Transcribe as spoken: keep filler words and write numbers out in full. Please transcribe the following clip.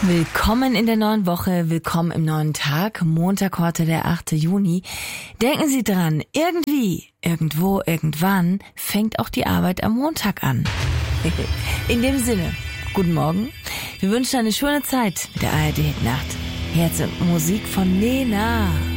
Willkommen in der neuen Woche, willkommen im neuen Tag, Montag heute der achte Juni. Denken Sie dran, irgendwie, irgendwo, irgendwann fängt auch die Arbeit am Montag an. In dem Sinne, guten Morgen, wir wünschen eine schöne Zeit mit der A R D Nacht. Herz und Musik von Nena.